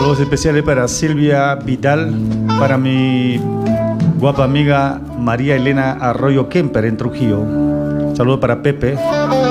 Saludos especiales para Silvia Vidal, para mi guapa amiga María Elena Arroyo Kemper en Trujillo. Saludos para Pepe.